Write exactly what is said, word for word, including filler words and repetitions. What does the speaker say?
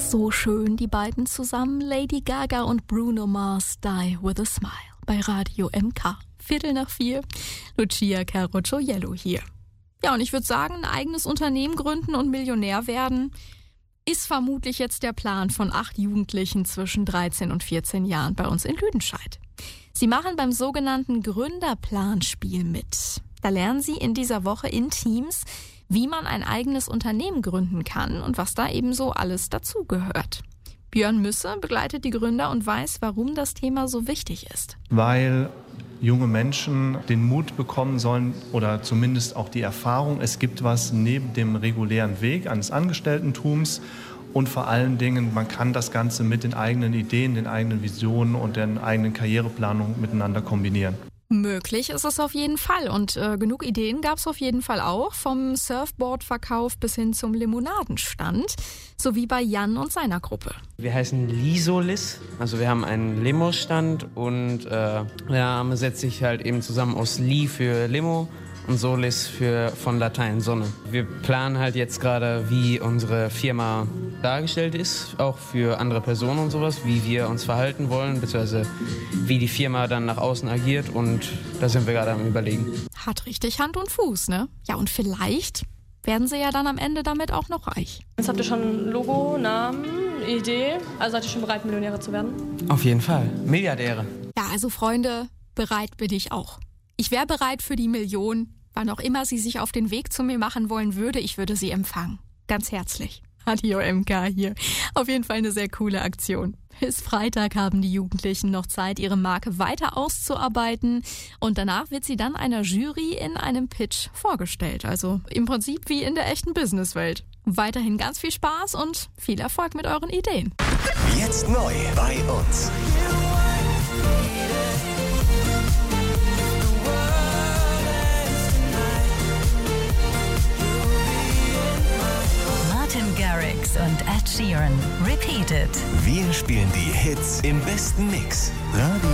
so schön, die beiden zusammen. Lady Gaga und Bruno Mars, Die With A Smile. Bei Radio M K. Viertel nach vier. Lucia Carocciollo hier. Ja, und ich würde sagen, ein eigenes Unternehmen gründen und Millionär werden ist vermutlich jetzt der Plan von acht Jugendlichen zwischen dreizehn und vierzehn Jahren bei uns in Lüdenscheid. Sie machen beim sogenannten Gründerplanspiel mit. Da lernen sie in dieser Woche in Teams, wie man ein eigenes Unternehmen gründen kann und was da eben so alles dazugehört. Björn Müsse begleitet die Gründer und weiß, warum das Thema so wichtig ist. Weil junge Menschen den Mut bekommen sollen oder zumindest auch die Erfahrung, es gibt was neben dem regulären Weg eines Angestelltentums und vor allen Dingen, man kann das Ganze mit den eigenen Ideen, den eigenen Visionen und der eigenen Karriereplanung miteinander kombinieren. Möglich ist es auf jeden Fall und äh, genug Ideen gab es auf jeden Fall auch, vom Surfboard-Verkauf bis hin zum Limonadenstand, sowie bei Jan und seiner Gruppe. Wir heißen Lisolis, also wir haben einen Limo-Stand und äh, der Name setzt sich halt eben zusammen aus Li für Limo und Solis für von Latein Sonne. Wir planen halt jetzt gerade, wie unsere Firma dargestellt ist, auch für andere Personen und sowas, wie wir uns verhalten wollen, beziehungsweise wie die Firma dann nach außen agiert und da sind wir gerade am Überlegen. Hat richtig Hand und Fuß, ne? Ja, und vielleicht werden sie ja dann am Ende damit auch noch reich. Jetzt habt ihr schon ein Logo, Namen, Idee, also seid ihr schon bereit, Millionäre zu werden? Auf jeden Fall, Milliardäre. Ja, also Freunde, bereit bin ich auch. Ich wäre bereit für die Million, wann auch immer sie sich auf den Weg zu mir machen wollen würde, ich würde sie empfangen. Ganz herzlich. Radio M K hier. Auf jeden Fall eine sehr coole Aktion. Bis Freitag haben die Jugendlichen noch Zeit, ihre Marke weiter auszuarbeiten und danach wird sie dann einer Jury in einem Pitch vorgestellt. Also im Prinzip wie in der echten Businesswelt. Weiterhin ganz viel Spaß und viel Erfolg mit euren Ideen. Jetzt neu bei uns. Martin Garrix und Ed Sheeran. Repeated. Wir spielen die Hits im besten Mix. Radio